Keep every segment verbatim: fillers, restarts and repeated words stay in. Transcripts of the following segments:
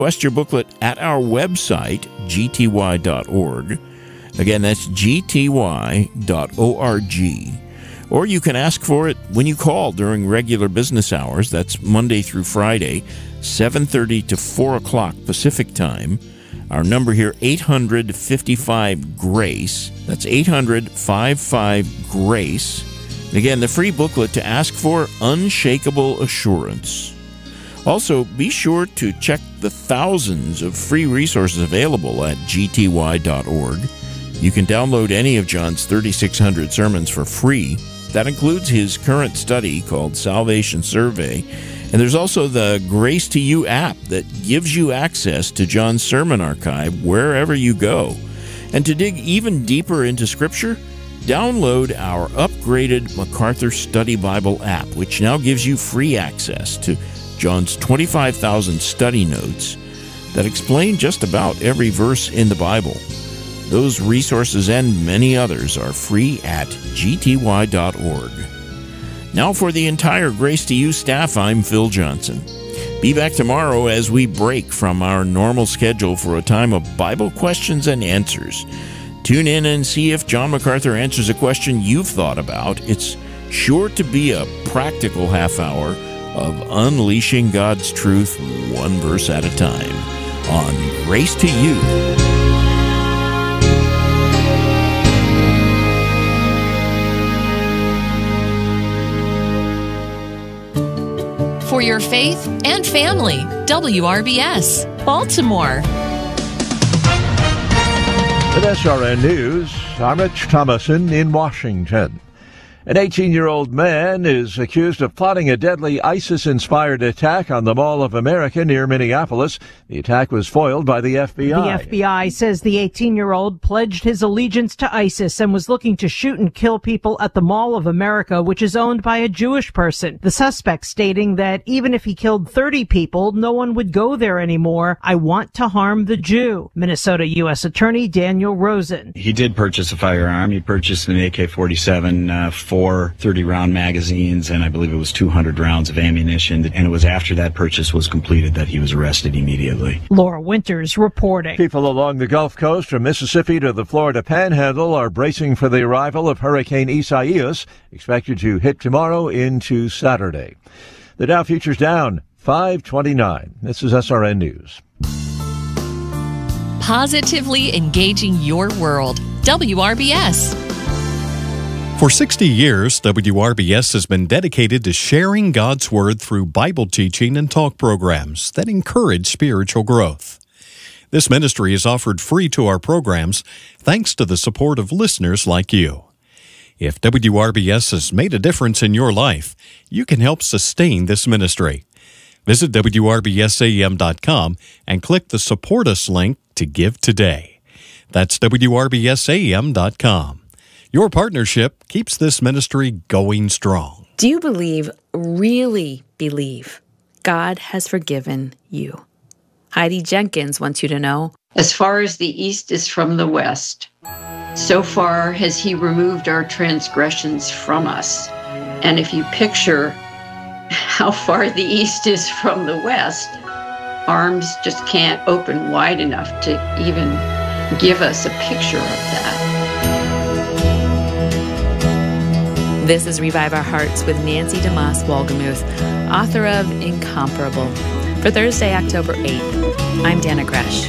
Request your booklet at our website, g t y dot org. Again, that's g t y dot org. Or you can ask for it when you call during regular business hours. That's Monday through Friday, seven thirty to four o'clock Pacific Time. Our number here, eight hundred, fifty-five, GRACE. That's eight hundred, fifty-five, GRACE. And again, the free booklet to ask for, Unshakable Assurance. Also, be sure to check the thousands of free resources available at g t y dot org. You can download any of John's thirty-six hundred sermons for free. That includes his current study called Salvation Survey. And there's also the Grace to You app that gives you access to John's sermon archive wherever you go. And to dig even deeper into Scripture, download our upgraded MacArthur Study Bible app, which now gives you free access to John's twenty-five thousand study notes that explain just about every verse in the Bible. Those resources and many others are free at g t y dot org. Now for the entire Grace to You staff, I'm Phil Johnson. Be back tomorrow as we break from our normal schedule for a time of Bible questions and answers. Tune in and see if John MacArthur answers a question you've thought about. It's sure to be a practical half hour of unleashing God's truth one verse at a time on Grace to You. For your faith and family, W R B S, Baltimore. With S R N News, I'm Rich Thomason in Washington. An eighteen-year-old man is accused of plotting a deadly ISIS-inspired attack on the Mall of America near Minneapolis. The attack was foiled by the F B I. The F B I says the eighteen-year-old pledged his allegiance to ISIS and was looking to shoot and kill people at the Mall of America, which is owned by a Jewish person. The suspect stating that even if he killed thirty people, no one would go there anymore. I want to harm the Jew. Minnesota U S Attorney Daniel Rosen. He did purchase a firearm. He purchased an A K forty-seven uh, four thirty-round magazines, and I believe it was two hundred rounds of ammunition. And it was after that purchase was completed that he was arrested immediately. Laura Winters reporting. People along the Gulf Coast from Mississippi to the Florida Panhandle are bracing for the arrival of Hurricane Isaias, expected to hit tomorrow into Saturday. The Dow futures down five twenty-nine. This is S R N News. Positively engaging your world. W R B S. For sixty years, W R B S has been dedicated to sharing God's Word through Bible teaching and talk programs that encourage spiritual growth. This ministry is offered free to our programs thanks to the support of listeners like you. If W R B S has made a difference in your life, you can help sustain this ministry. Visit W R B S A M dot com and click the Support Us link to give today. That's W R B S A M dot com. Your partnership keeps this ministry going strong. Do you believe, really believe, God has forgiven you? Heidi Jenkins wants you to know. As far as the east is from the west, so far has he removed our transgressions from us. And if you picture how far the east is from the west, arms just can't open wide enough to even give us a picture of that. This is Revive Our Hearts with Nancy DeMoss Wolgemuth, author of Incomparable. For Thursday, October eighth, I'm Dana Gresh.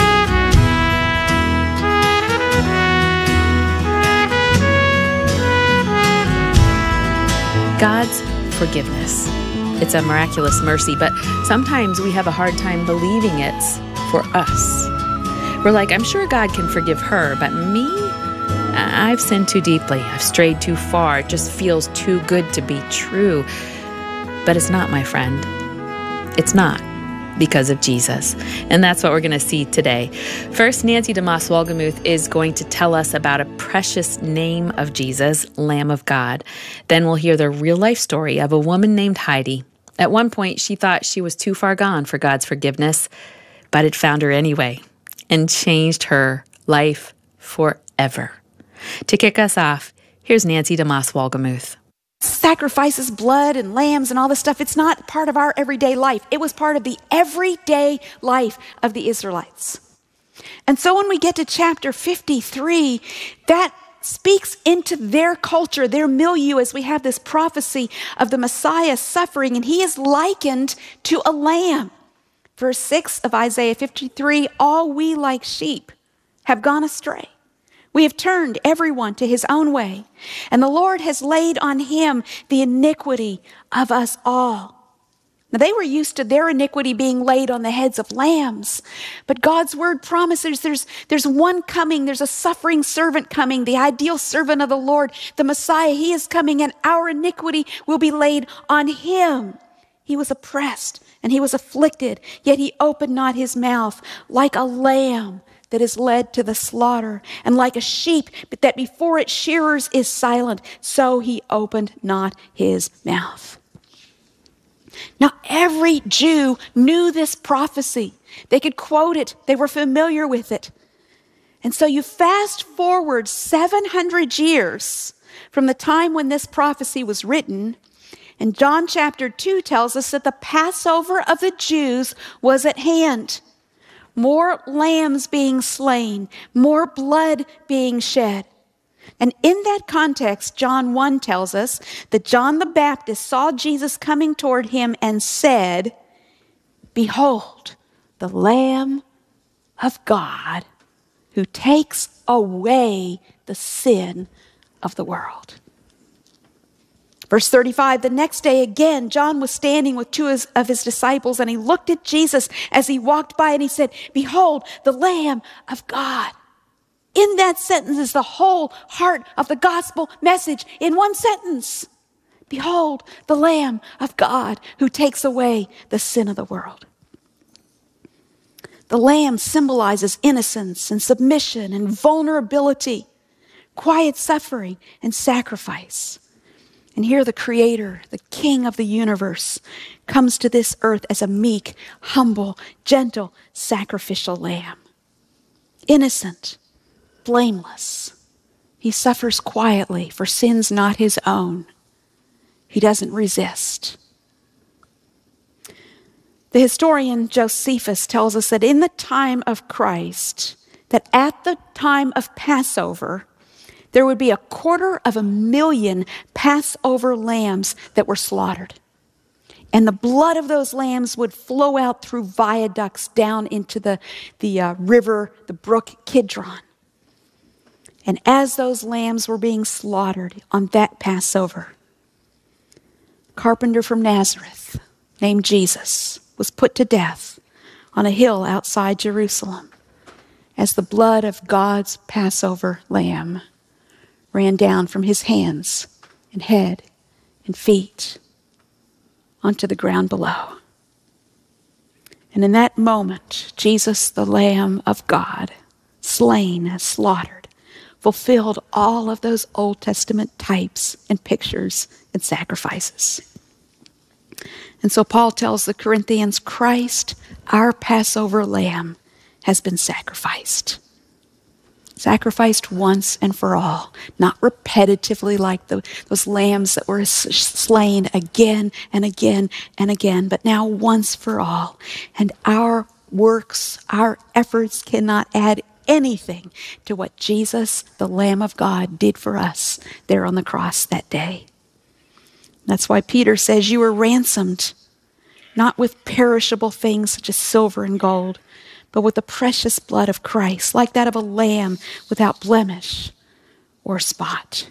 God's forgiveness. It's a miraculous mercy, but sometimes we have a hard time believing it's for us. We're like, I'm sure God can forgive her, but me? I've sinned too deeply. I've strayed too far. It just feels too good to be true. But it's not, my friend. It's not, because of Jesus. And that's what we're going to see today. First, Nancy DeMoss Wolgemuth is going to tell us about a precious name of Jesus, Lamb of God. Then we'll hear the real-life story of a woman named Heidi. At one point, she thought she was too far gone for God's forgiveness, but it found her anyway and changed her life forever. To kick us off, here's Nancy DeMoss Wolgemuth. sacrifices, blood and lambs and all this stuff. It's not part of our everyday life. It was part of the everyday life of the Israelites. And so when we get to chapter fifty-three, that speaks into their culture, their milieu, as we have this prophecy of the Messiah suffering, and he is likened to a lamb. Verse six of Isaiah fifty-three, all we like sheep have gone astray. We have turned everyone to his own way, and the Lord has laid on him the iniquity of us all. Now, they were used to their iniquity being laid on the heads of lambs, but God's word promises there's, there's one coming, there's a suffering servant coming, the ideal servant of the Lord, the Messiah. He is coming, and our iniquity will be laid on him. He was oppressed and he was afflicted, yet he opened not his mouth. Like a lamb that is led to the slaughter, and like a sheep that before its shearers is silent, so he opened not his mouth. Now, every Jew knew this prophecy. They could quote it. They were familiar with it. And so you fast forward seven hundred years from the time when this prophecy was written, and John chapter two tells us that the Passover of the Jews was at hand. More lambs being slain, more blood being shed. And in that context, John one tells us that John the Baptist saw Jesus coming toward him and said, "Behold, the Lamb of God who takes away the sin of the world." Verse thirty-five, the next day again, John was standing with two of his disciples, and he looked at Jesus as he walked by, and he said, "Behold, the Lamb of God." In that sentence is the whole heart of the gospel message in one sentence. Behold, the Lamb of God who takes away the sin of the world. The Lamb symbolizes innocence and submission and vulnerability, quiet suffering and sacrifice. And here the Creator, the King of the universe, comes to this earth as a meek, humble, gentle, sacrificial lamb. Innocent, blameless. He suffers quietly for sins not his own. He doesn't resist. The historian Josephus tells us that in the time of Christ, that at the time of Passover, there would be a quarter of a million Passover lambs that were slaughtered. And the blood of those lambs would flow out through viaducts down into the, the uh, river, the brook Kidron. And as those lambs were being slaughtered on that Passover, a carpenter from Nazareth named Jesus was put to death on a hill outside Jerusalem as the blood of God's Passover lamb ran down from his hands and head and feet onto the ground below. And in that moment, Jesus, the Lamb of God, slain, slaughtered, fulfilled all of those Old Testament types and pictures and sacrifices. And so Paul tells the Corinthians, Christ, our Passover lamb, has been sacrificed. Sacrificed once and for all, not repetitively like the, those lambs that were s- slain again and again and again, but now once for all. And our works, our efforts cannot add anything to what Jesus, the Lamb of God, did for us there on the cross that day. That's why Peter says you were ransomed, not with perishable things such as silver and gold, but with the precious blood of Christ, like that of a lamb without blemish or spot.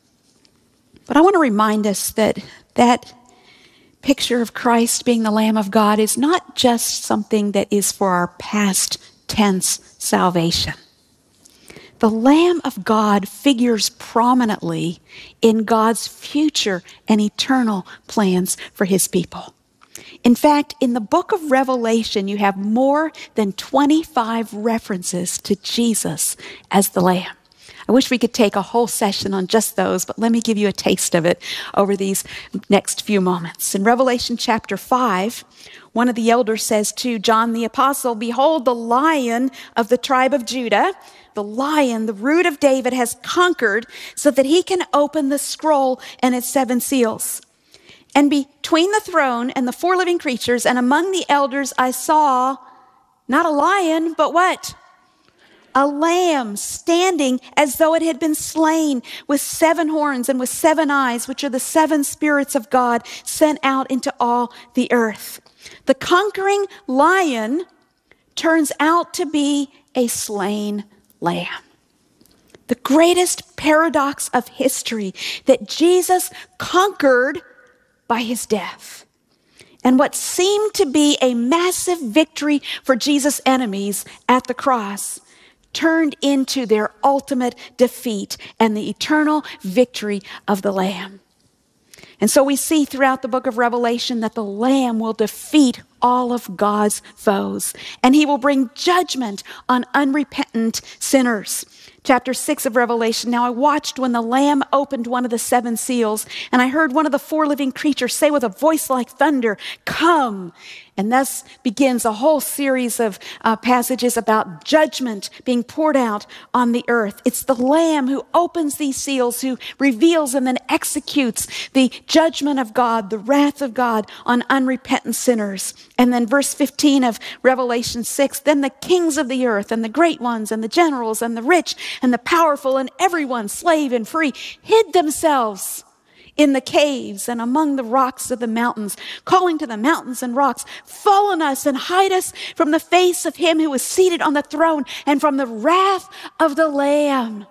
But I want to remind us that that picture of Christ being the Lamb of God is not just something that is for our past tense salvation. The Lamb of God figures prominently in God's future and eternal plans for his people. In fact, in the book of Revelation, you have more than twenty-five references to Jesus as the Lamb. I wish we could take a whole session on just those, but let me give you a taste of it over these next few moments. In Revelation chapter five, one of the elders says to John the Apostle, "Behold, the Lion of the tribe of Judah, the Lion, the root of David, has conquered so that he can open the scroll and its seven seals. And between the throne and the four living creatures and among the elders, I saw not a lion, but what? A lamb standing as though it had been slain, with seven horns and with seven eyes, which are the seven spirits of God sent out into all the earth." The conquering lion turns out to be a slain lamb. The greatest paradox of history, that Jesus conquered by his death. And what seemed to be a massive victory for Jesus' enemies at the cross turned into their ultimate defeat and the eternal victory of the Lamb. And so we see throughout the book of Revelation that the Lamb will defeat all of God's foes, and he will bring judgment on unrepentant sinners. Chapter six of Revelation, "Now I watched when the Lamb opened one of the seven seals, and I heard one of the four living creatures say with a voice like thunder, 'Come!' And thus begins a whole series of uh, passages about judgment being poured out on the earth. It's the Lamb who opens these seals, who reveals and then executes the judgment of God, the wrath of God on unrepentant sinners. And then verse fifteen of Revelation six, "Then the kings of the earth and the great ones and the generals and the rich and the powerful and everyone, slave and free, hid themselves in the caves and among the rocks of the mountains, calling to the mountains and rocks, 'Fall on us and hide us from the face of him who is seated on the throne and from the wrath of the Lamb.'"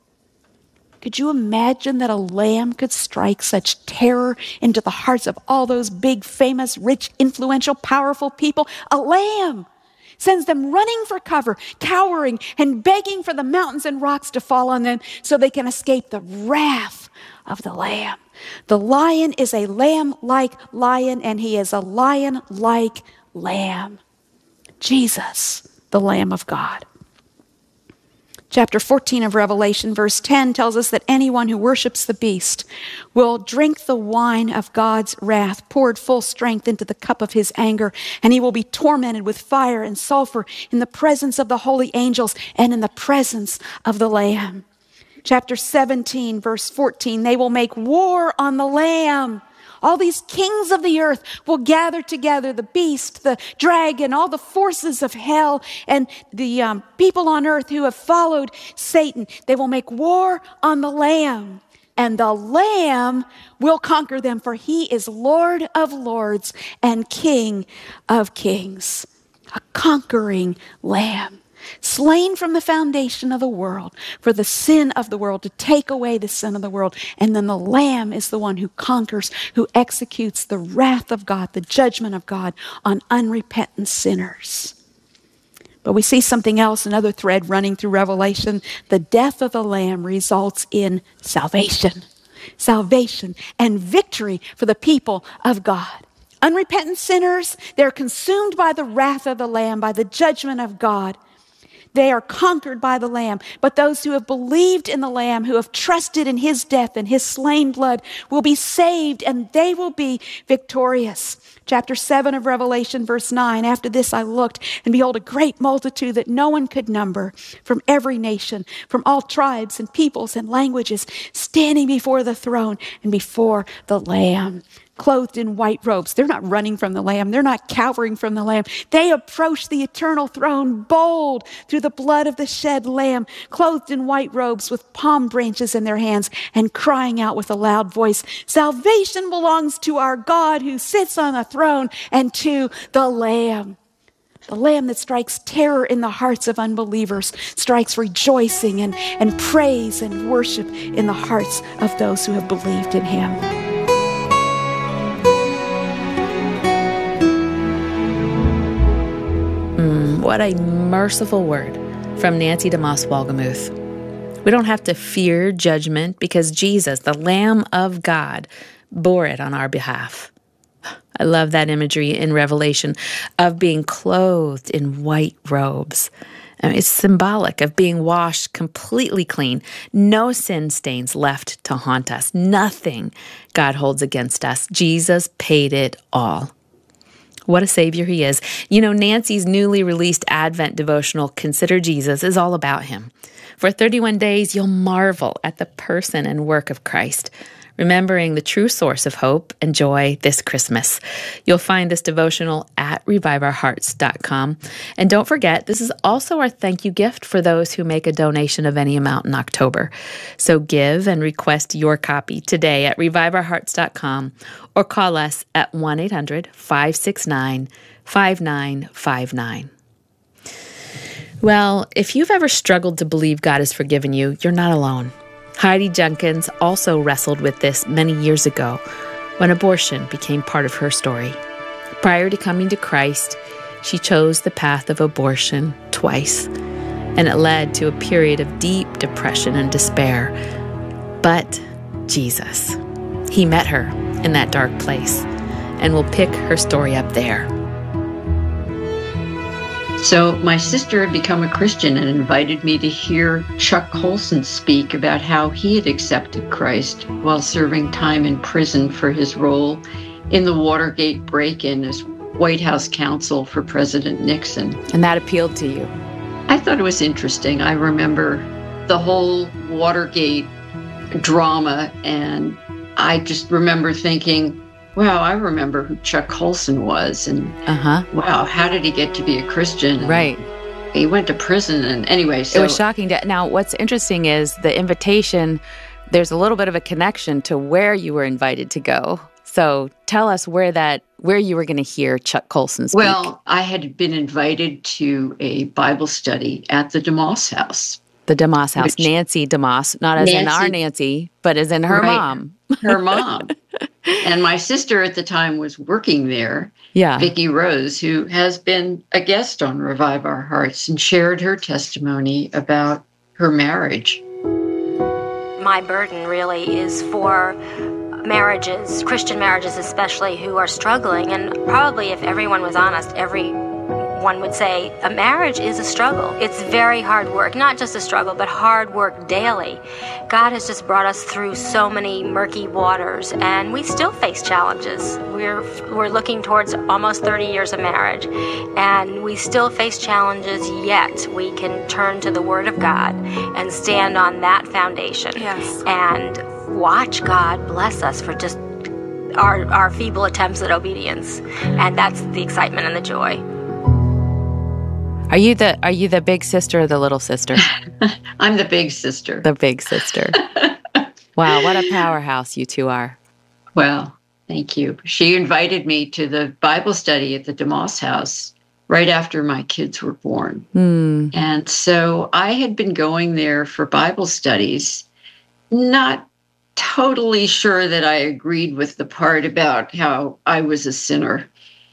Could you imagine that a lamb could strike such terror into the hearts of all those big, famous, rich, influential, powerful people? A lamb sends them running for cover, cowering and begging for the mountains and rocks to fall on them so they can escape the wrath of the Lamb. The lion is a lamb-like lion, and he is a lion-like lamb. Jesus, the Lamb of God. Chapter fourteen of Revelation, verse ten, tells us that anyone who worships the beast will drink the wine of God's wrath, poured full strength into the cup of his anger, and he will be tormented with fire and sulfur in the presence of the holy angels and in the presence of the Lamb. Chapter seventeen, verse fourteen, "They will make war on the Lamb. All these kings of the earth will gather together, the beast, the dragon, all the forces of hell, and the um, people on earth who have followed Satan. They will make war on the Lamb, and the Lamb will conquer them, for he is Lord of lords and King of kings." A conquering Lamb, slain from the foundation of the world for the sin of the world, to take away the sin of the world. And then the Lamb is the one who conquers, who executes the wrath of God, the judgment of God on unrepentant sinners. But we see something else, another thread running through Revelation. The death of the Lamb results in salvation. Salvation and victory for the people of God. Unrepentant sinners, they're consumed by the wrath of the Lamb, by the judgment of God. They are conquered by the Lamb. But those who have believed in the Lamb, who have trusted in his death and his slain blood, will be saved, and they will be victorious. Chapter seven of Revelation, verse nine, "After this I looked, and behold, a great multitude that no one could number, from every nation, from all tribes and peoples and languages, standing before the throne and before the Lamb, clothed in white robes." They're not running from the Lamb. They're not cowering from the Lamb. They approach the eternal throne bold through the blood of the shed Lamb, clothed in white robes with palm branches in their hands, and crying out with a loud voice, "Salvation belongs to our God who sits on the throne and to the Lamb." The Lamb that strikes terror in the hearts of unbelievers strikes rejoicing and, and praise and worship in the hearts of those who have believed in him. What a merciful word from Nancy DeMoss Wolgemuth. We don't have to fear judgment because Jesus, the Lamb of God, bore it on our behalf. I love that imagery in Revelation of being clothed in white robes. I mean, it's symbolic of being washed completely clean. No sin stains left to haunt us. Nothing God holds against us. Jesus paid it all. What a Savior he is. You know, Nancy's newly released Advent devotional, Consider Jesus, is all about him. For thirty-one days, you'll marvel at the person and work of Christ, remembering the true source of hope and joy this Christmas. You'll find this devotional at revive our hearts dot com. And don't forget, this is also our thank you gift for those who make a donation of any amount in October. So give and request your copy today at revive our hearts dot com or call us at one eight hundred five six nine five nine five nine. Well, if you've ever struggled to believe God has forgiven you, you're not alone. Heidi Junkins also wrestled with this many years ago when abortion became part of her story. Prior to coming to Christ, she chose the path of abortion twice, and it led to a period of deep depression and despair. But Jesus, he met her in that dark place, and we'll pick her story up there. So my sister had become a Christian and invited me to hear Chuck Colson speak about how he had accepted Christ while serving time in prison for his role in the Watergate break-in as White House counsel for President Nixon. And that appealed to you? I thought it was interesting. I remember the whole Watergate drama, and I just remember thinking, wow, I remember who Chuck Colson was, and uh-huh. wow, how did he get to be a Christian? And right. He went to prison, and anyway, so... It was shocking. To, now, what's interesting is the invitation, there's a little bit of a connection to where you were invited to go. So tell us where that, where you were going to hear Chuck Colson speak. Well, I had been invited to a Bible study at the DeMoss House. The DeMoss House. Which, Nancy DeMoss, not as Nancy, in our Nancy, but as in her right, mom. Her mom. And my sister at the time was working there, yeah. Vicki Rose, who has been a guest on Revive Our Hearts and shared her testimony about her marriage. My burden really is for marriages, Christian marriages especially, who are struggling. And probably if everyone was honest, everyone would say a marriage is a struggle. It's very hard work, not just a struggle, but hard work daily. God has just brought us through so many murky waters, and we still face challenges. We're we're looking towards almost thirty years of marriage, and we still face challenges, yet we can turn to the Word of God and stand on that foundation. Yes. And watch God bless us for just our, our feeble attempts at obedience. And that's the excitement and the joy. Are you the Are you the big sister or the little sister? I'm the big sister. The big sister. Wow, what a powerhouse you two are. Well, thank you. She invited me to the Bible study at the DeMoss House right after my kids were born. Mm. And so I had been going there for Bible studies, not totally sure that I agreed with the part about how I was a sinner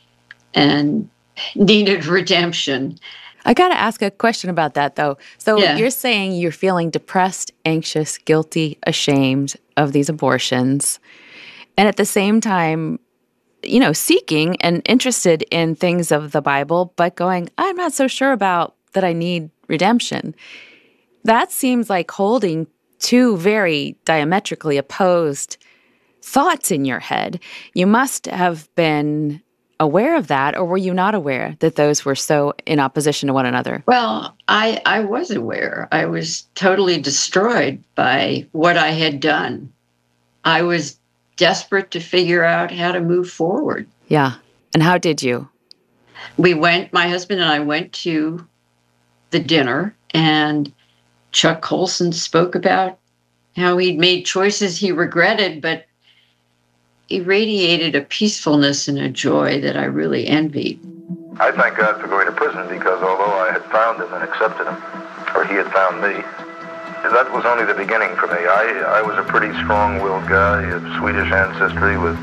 and needed redemption. I got to ask a question about that, though. So yeah. You're saying you're feeling depressed, anxious, guilty, ashamed of these abortions, and at the same time, you know, seeking and interested in things of the Bible, but going, I'm not so sure about that I need redemption. That seems like holding two very diametrically opposed thoughts in your head. You must have been aware of that, or were you not aware that those were so in opposition to one another? Well, I, I was aware. I was totally destroyed by what I had done. I was desperate to figure out how to move forward. Yeah. And how did you? We went, my husband and I went to the dinner, and Chuck Colson spoke about how he'd made choices he regretted, but he radiated a peacefulness and a joy that I really envied. I thank God for going to prison, because although I had found him and accepted him, or he had found me, that was only the beginning for me. I, I was a pretty strong-willed guy of Swedish ancestry with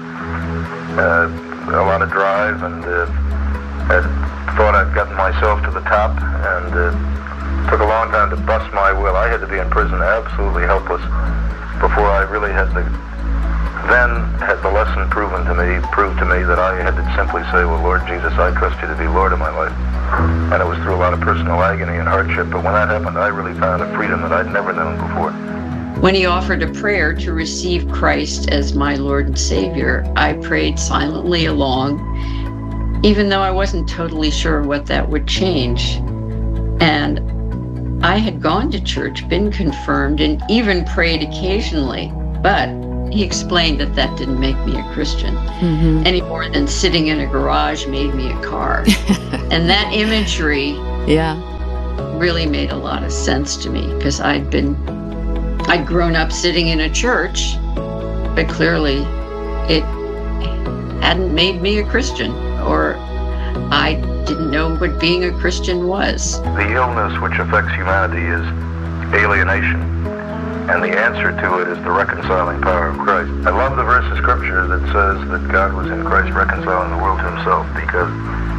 uh, a lot of drive, and uh, had thought I'd gotten myself to the top, and uh, took a long time to bust my will. I had to be in prison absolutely helpless before I really had the then had the lesson proven to me, proved to me that I had to simply say, well, Lord Jesus, I trust you to be Lord of my life. And it was through a lot of personal agony and hardship. But when that happened, I really found a freedom that I'd never known before. When he offered a prayer to receive Christ as my Lord and Savior, I prayed silently along, even though I wasn't totally sure what that would change. And I had gone to church, been confirmed, and even prayed occasionally, but he explained that that didn't make me a Christian, mm-hmm. any more than sitting in a garage made me a car. And that imagery yeah. really made a lot of sense to me, because I'd been, I'd grown up sitting in a church, but clearly it hadn't made me a Christian, or I didn't know what being a Christian was. The illness which affects humanity is alienation, and the answer to it is the reconciling power of Christ. I love the verse of Scripture that says that God was in Christ reconciling the world to himself, because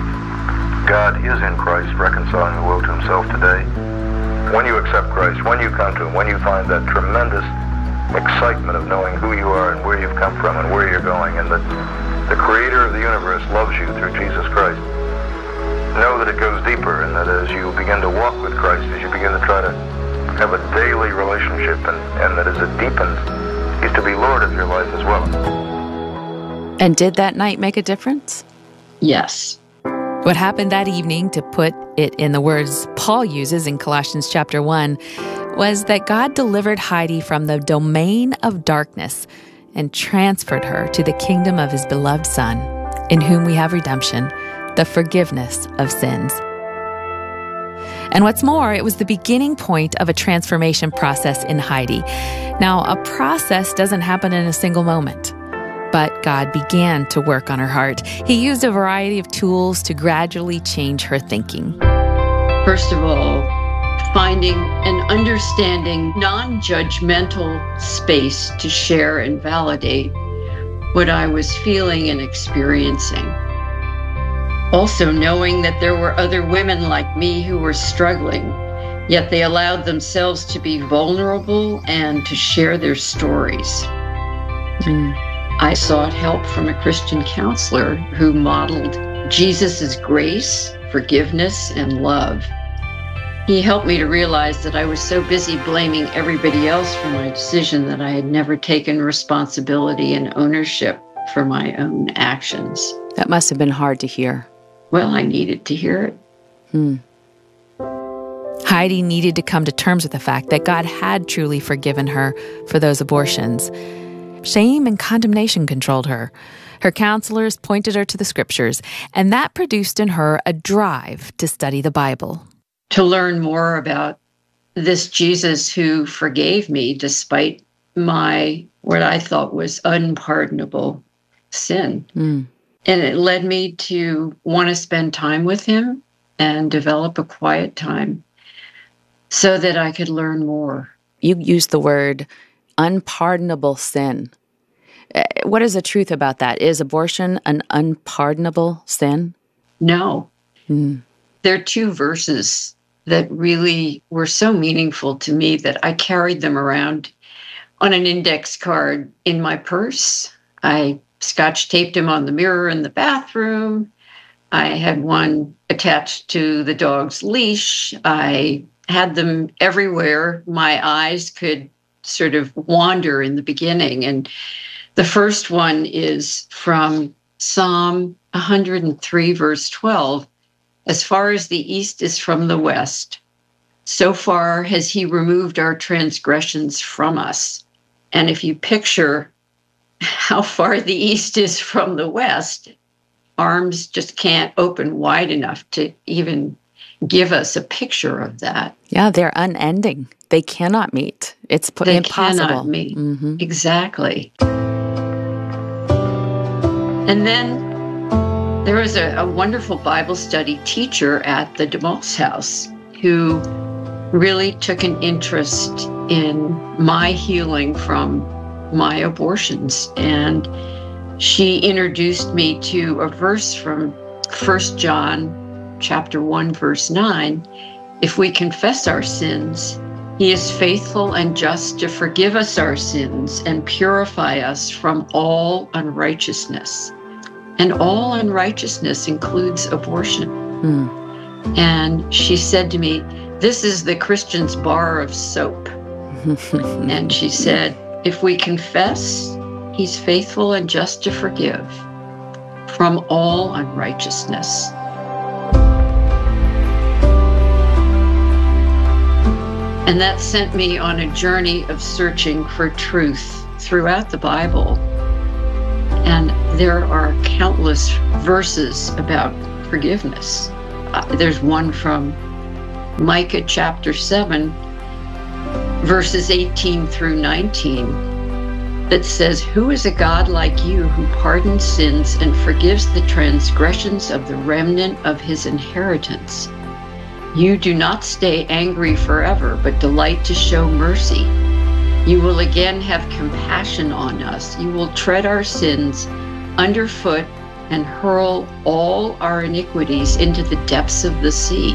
God is in Christ reconciling the world to himself today. When you accept Christ, when you come to him, when you find that tremendous excitement of knowing who you are and where you've come from and where you're going, and that the creator of the universe loves you through Jesus Christ, know that it goes deeper, and that as you begin to walk with Christ, as you begin to try to have a daily relationship, and, and that as it deepens, he's to be Lord of your life as well. And did that night make a difference? Yes. What happened that evening, to put it in the words Paul uses in Colossians chapter one, was that God delivered Heidi from the domain of darkness and transferred her to the kingdom of his beloved Son, in whom we have redemption, the forgiveness of sins. And what's more, it was the beginning point of a transformation process in Heidi. Now, a process doesn't happen in a single moment, but God began to work on her heart. He used a variety of tools to gradually change her thinking. First of all, finding an understanding, non-judgmental space to share and validate what I was feeling and experiencing. Also knowing that there were other women like me who were struggling, yet they allowed themselves to be vulnerable and to share their stories. Mm. I sought help from a Christian counselor who modeled Jesus' grace, forgiveness, and love. He helped me to realize that I was so busy blaming everybody else for my decision that I had never taken responsibility and ownership for my own actions. That must have been hard to hear. Well, I needed to hear it. Hmm. Heidi needed to come to terms with the fact that God had truly forgiven her for those abortions. Shame and condemnation controlled her. Her counselors pointed her to the Scriptures, and that produced in her a drive to study the Bible. To learn more about this Jesus who forgave me despite my, what I thought was unpardonable sin. Mm. And it led me to want to spend time with him and develop a quiet time so that I could learn more. You used the word unpardonable sin. What is the truth about that? Is abortion an unpardonable sin? No. Mm. There are two verses that really were so meaningful to me that I carried them around on an index card in my purse. I Scotch taped them on the mirror in the bathroom. I had one attached to the dog's leash. I had them everywhere. My eyes could sort of wander in the beginning. And the first one is from Psalm one hundred three, verse twelve. As far as the east is from the west, so far has he removed our transgressions from us. And if you picture how far the east is from the west, arms just can't open wide enough to even give us a picture of that. Yeah, they're unending. They cannot meet. It's p- they impossible. They cannot meet. Mm-hmm. Exactly. And then there was a, a wonderful Bible study teacher at the DeMoss House who really took an interest in my healing from my abortions. And she introduced me to a verse from First John chapter one, verse nine. If we confess our sins, he is faithful and just to forgive us our sins and purify us from all unrighteousness. And all unrighteousness includes abortion. Hmm. And she said to me, "This is the Christian's bar of soap." And she said, "If we confess, he's faithful and just to forgive from all unrighteousness." And that sent me on a journey of searching for truth throughout the Bible. And there are countless verses about forgiveness. Uh, there's one from Micah chapter seven, verses eighteen through nineteen, that says, "Who is a God like you who pardons sins and forgives the transgressions of the remnant of his inheritance? You do not stay angry forever, but delight to show mercy. You will again have compassion on us. You will tread our sins underfoot and hurl all our iniquities into the depths of the sea."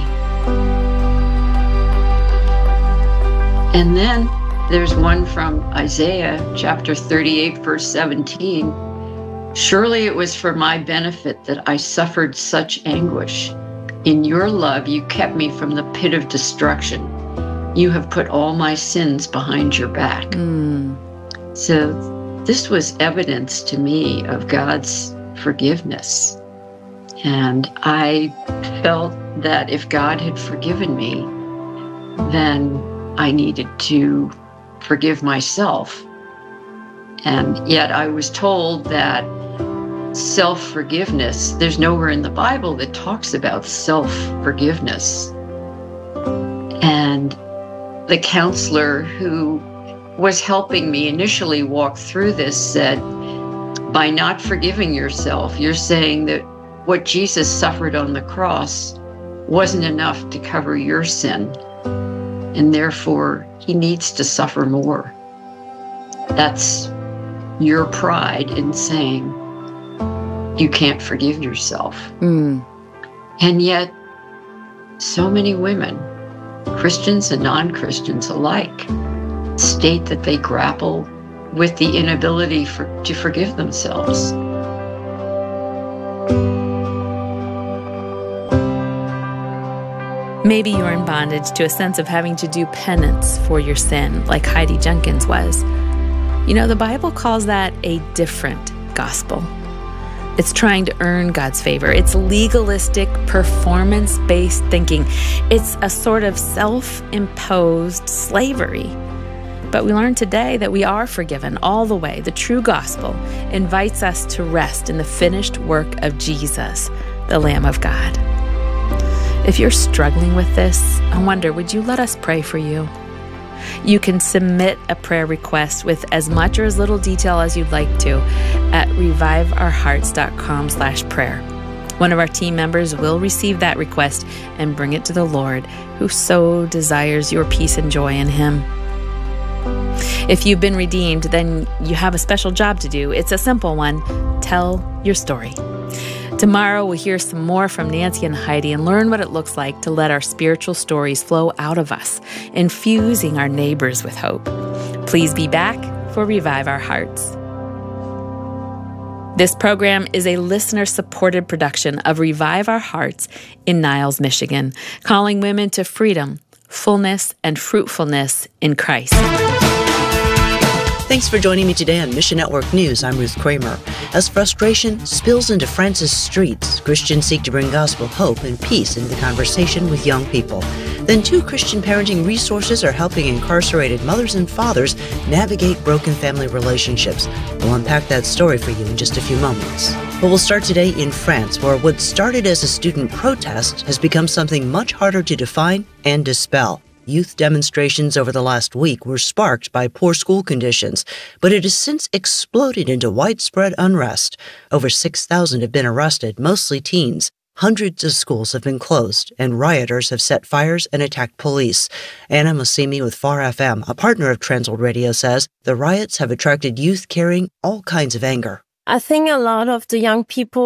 And then there's one from Isaiah chapter thirty-eight, verse seventeen. "Surely it was for my benefit that I suffered such anguish. In your love, you kept me from the pit of destruction. You have put all my sins behind your back." Mm. So this was evidence to me of God's forgiveness. And I felt that if God had forgiven me, then I needed to forgive myself. And yet I was told that self-forgiveness, there's nowhere in the Bible that talks about self-forgiveness. And the counselor who was helping me initially walk through this said, by not forgiving yourself, you're saying that what Jesus suffered on the cross wasn't enough to cover your sin, and therefore he needs to suffer more. That's your pride in saying you can't forgive yourself. Mm. And yet, so many women, Christians and non-Christians alike, state that they grapple with the inability for, to forgive themselves. Maybe you're in bondage to a sense of having to do penance for your sin, like Heidi Jenkins was. You know, the Bible calls that a different gospel. It's trying to earn God's favor. It's legalistic, performance-based thinking. It's a sort of self-imposed slavery. But we learn today that we are forgiven all the way. The true gospel invites us to rest in the finished work of Jesus, the Lamb of God. If you're struggling with this, I wonder, would you let us pray for you? You can submit a prayer request with as much or as little detail as you'd like to at revive our hearts dot com slash prayer. One of our team members will receive that request and bring it to the Lord, who so desires your peace and joy in Him. If you've been redeemed, then you have a special job to do. It's a simple one. Tell your story. Tomorrow, we'll hear some more from Nancy and Heidi and learn what it looks like to let our spiritual stories flow out of us, infusing our neighbors with hope. Please be back for Revive Our Hearts. This program is a listener-supported production of Revive Our Hearts in Niles, Michigan, calling women to freedom, fullness, and fruitfulness in Christ. Thanks for joining me today on Mission Network News. I'm Ruth Kramer. As frustration spills into France's streets, Christians seek to bring gospel hope and peace into the conversation with young people. Then two Christian parenting resources are helping incarcerated mothers and fathers navigate broken family relationships. We'll unpack that story for you in just a few moments. But we'll start today in France, where what started as a student protest has become something much harder to define and dispel. Youth demonstrations over the last week were sparked by poor school conditions, but it has since exploded into widespread unrest. Over six thousand have been arrested, mostly teens. Hundreds of schools have been closed, and rioters have set fires and attacked police. Anna Mosimi with Far F M, a partner of Transworld Radio, says the riots have attracted youth carrying all kinds of anger. I think a lot of the young people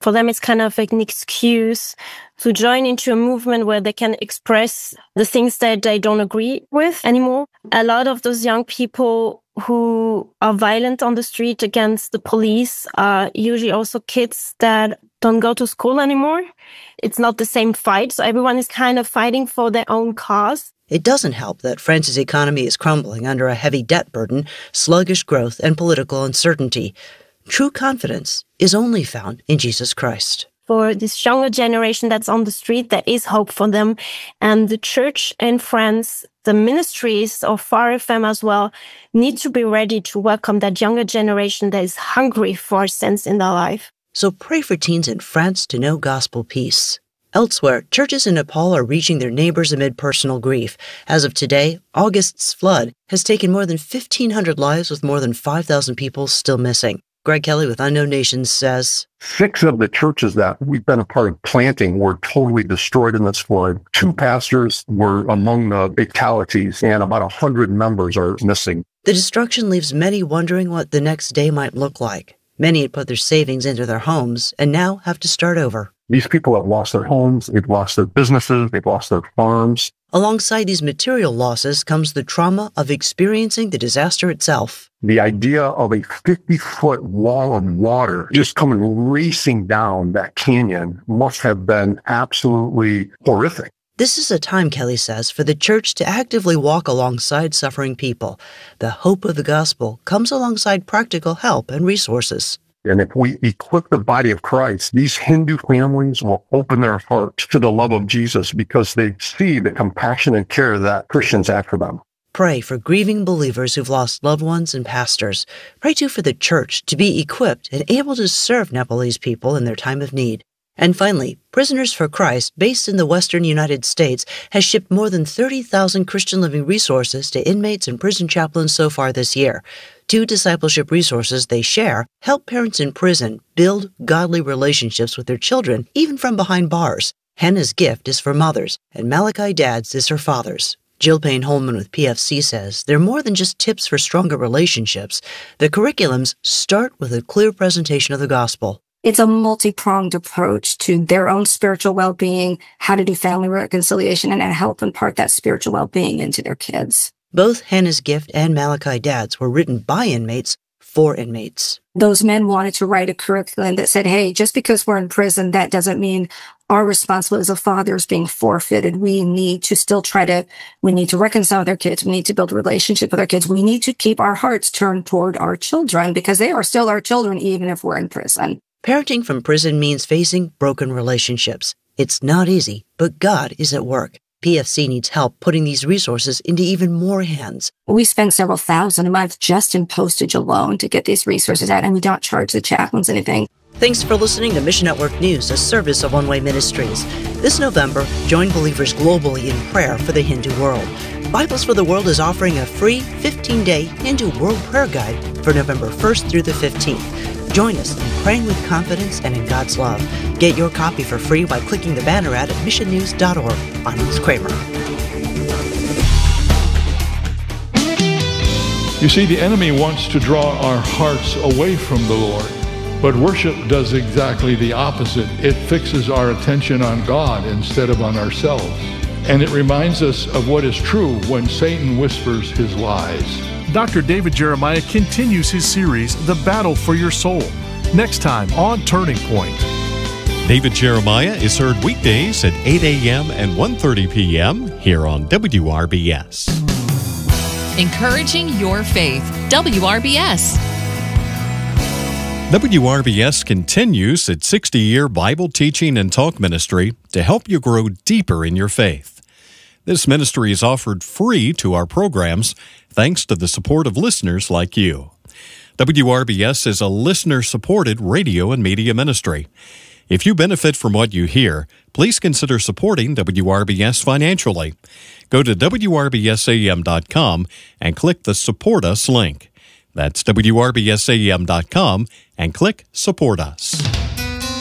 For them, it's kind of like an excuse to join into a movement where they can express the things that they don't agree with anymore. A lot of those young people who are violent on the street against the police are usually also kids that don't go to school anymore. It's not the same fight, so everyone is kind of fighting for their own cause. It doesn't help that France's economy is crumbling under a heavy debt burden, sluggish growth, and political uncertainty. True confidence is only found in Jesus Christ. For this younger generation that's on the street, there is hope for them. And the church in France, the ministries of Phare F M as well, need to be ready to welcome that younger generation that is hungry for sense in their life. So pray for teens in France to know gospel peace. Elsewhere, churches in Nepal are reaching their neighbors amid personal grief. As of today, August's flood has taken more than fifteen hundred lives, with more than five thousand people still missing. Greg Kelly with Unknown Nations says, Six of the churches that we've been a part of planting were totally destroyed in this flood. Two pastors were among the fatalities, and about one hundred members are missing. The destruction leaves many wondering what the next day might look like. Many had put their savings into their homes and now have to start over. These people have lost their homes, they've lost their businesses, they've lost their farms. Alongside these material losses comes the trauma of experiencing the disaster itself. The idea of a fifty-foot wall of water just coming racing down that canyon must have been absolutely horrific. This is a time, Kelly says, for the church to actively walk alongside suffering people. The hope of the gospel comes alongside practical help and resources. And if we equip the body of Christ, these Hindu families will open their hearts to the love of Jesus because they see the compassion and care that Christians have for them. Pray for grieving believers who've lost loved ones and pastors. Pray too for the church to be equipped and able to serve Nepalese people in their time of need. And finally, Prisoners for Christ, based in the western United States, has shipped more than thirty thousand Christian living resources to inmates and prison chaplains so far this year. Two discipleship resources they share help parents in prison build godly relationships with their children, even from behind bars. Hannah's gift is for mothers, and Malachi Dad's is for fathers. Jill Payne-Holman with P F C says they're more than just tips for stronger relationships. The curriculums start with a clear presentation of the gospel. It's a multi-pronged approach to their own spiritual well-being, how to do family reconciliation, and help impart that spiritual well-being into their kids. Both Hannah's Gift and Malachi Dad's were written by inmates for inmates. Those men wanted to write a curriculum that said, hey, just because we're in prison, that doesn't mean our responsibility as a father is being forfeited. We need to still try to, we need to reconcile with our kids. We need to build a relationship with our kids. We need to keep our hearts turned toward our children because they are still our children, even if we're in prison. Parenting from prison means facing broken relationships. It's not easy, but God is at work. P F C needs help putting these resources into even more hands. We spend several thousand a month just in postage alone to get these resources out, and we don't charge the chaplains anything. Thanks for listening to Mission Network News, a service of One Way Ministries. This November, join believers globally in prayer for the Hindu world. Bibles for the World is offering a free fifteen-day Hindu World Prayer Guide for November first through the fifteenth. Join us in praying with confidence and in God's love. Get your copy for free by clicking the banner ad at mission news dot org. I'm Ruth Kramer. You see, the enemy wants to draw our hearts away from the Lord. But worship does exactly the opposite. It fixes our attention on God instead of on ourselves. And it reminds us of what is true when Satan whispers his lies. Doctor David Jeremiah continues his series, The Battle for Your Soul, next time on Turning Point. David Jeremiah is heard weekdays at eight a.m. and one thirty p.m. here on W R B S. Encouraging your faith. W R B S. W R B S continues its sixty-year Bible teaching and talk ministry to help you grow deeper in your faith. This ministry is offered free to our programs thanks to the support of listeners like you. W R B S is a listener-supported radio and media ministry. If you benefit from what you hear, please consider supporting W R B S financially. Go to W R B S A M dot com and click the Support Us link. That's W R B S A M dot com and click Support Us.